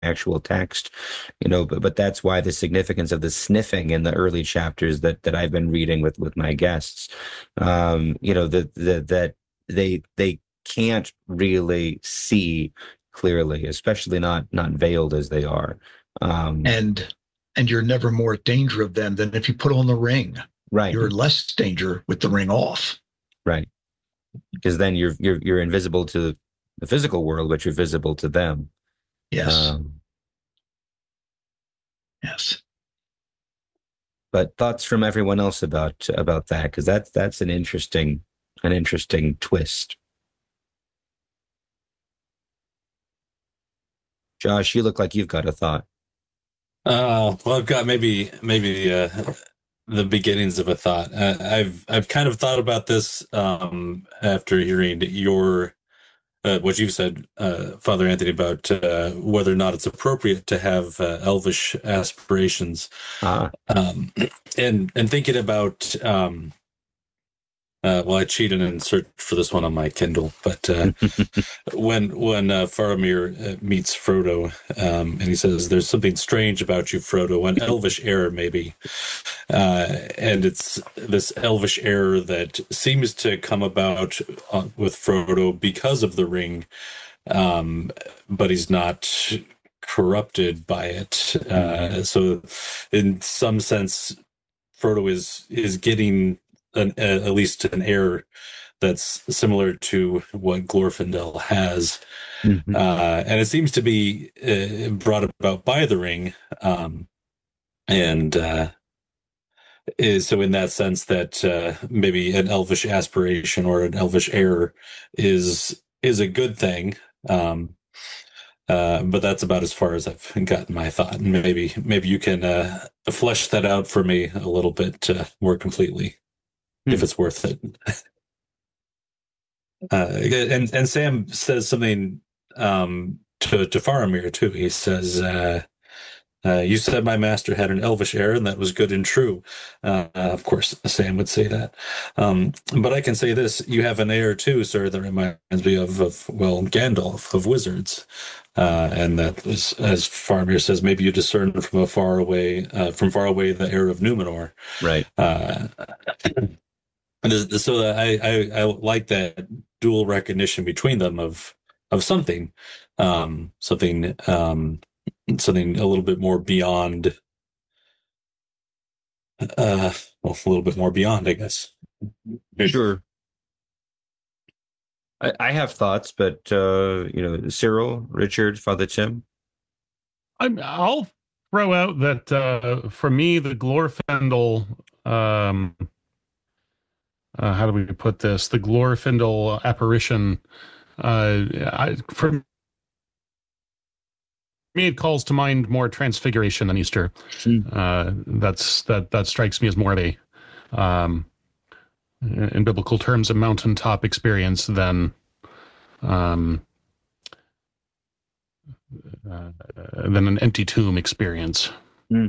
actual text, but that's why the significance of the sniffing in the early chapters that I've been reading with my guests, that they can't really see clearly, especially not veiled as they are. Um, and you're never more at danger of them than if you put on the ring. right, You're in less danger with the ring off. right, because then you're invisible to the physical world, but you're visible to them. Yes. Um, Yes. but thoughts from everyone else about that, because that's an interesting twist. Josh, you look like you've got a thought. Well, I've got maybe the beginnings of a thought. I've kind of thought about this after hearing your what you've said, Father Anthony, about whether or not it's appropriate to have elvish aspirations, Ah, um, and thinking about well, I cheated and searched for this one on my Kindle, but when Faramir meets Frodo, and he says, "There's something strange about you, Frodo, an elvish air, maybe," and it's this elvish air that seems to come about with Frodo because of the ring, um, but he's not corrupted by it. mhm. So, in some sense, Frodo is getting at least an air that's similar to what Glorfindel has, Mhm. and it seems to be brought about by the ring, and is so in that sense that maybe an elvish aspiration or an elvish air is a good thing. Um, but that's about as far as I've gotten my thought, and maybe you can flesh that out for me a little bit more completely if Hmm. it's worth it. And Sam says something to Faramir too. He says, "You said my master had an elvish air, and that was good and true." Of course, Sam would say that. But I can say this: you have an air too, sir. That reminds me of well, Gandalf of wizards, and that was, as Faramir says, maybe you discern from far away, the air of Numenor. Right. Uh, so I like that dual recognition between them of something, um, something um, something a little bit more beyond, well, a little bit more beyond, I guess. Sure. I have thoughts, but Cyril, Richard, Father Tim. I'll throw out that for me, the Glorfindel, um, how do we put this? The Glorfindel apparition, for me, it calls to mind more Transfiguration than Easter. Hmm. That strikes me as more of a, um, in biblical terms, a mountaintop experience um, than an empty tomb experience. Hmm.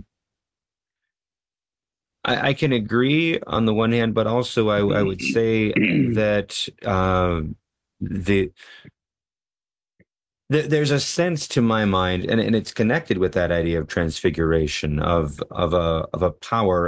I can agree on the one hand, but also I would say that the there's a sense to my mind, and it's connected with that idea of transfiguration, of a power,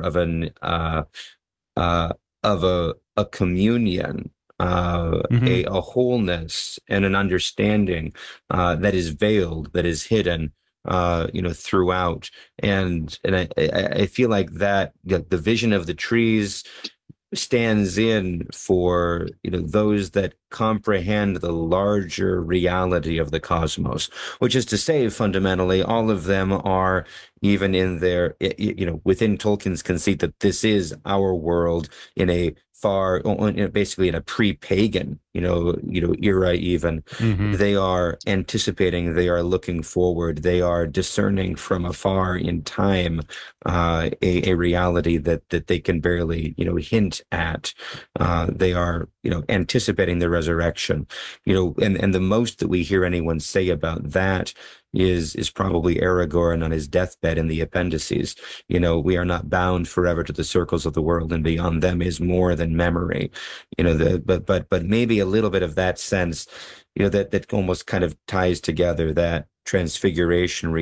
uh, of a communion, Mm-hmm. a wholeness, and an understanding that is veiled, that is hidden, throughout. And I feel like that the vision of the trees stands in for those that comprehend the larger reality of the cosmos, which is to say, fundamentally, all of them are even in their within Tolkien's conceit that this is our world in a basically in a pre-pagan era. Even Mm-hmm. they are anticipating, they are looking forward, they are discerning from afar in time a reality that they can barely hint at. They are anticipating the resurrection. And the most that we hear anyone say about that is probably Aragorn on his deathbed in the appendices. We are not bound forever to the circles of the world, and beyond them is more than memory. But maybe a little bit of that sense, that almost kind of ties together that transfiguration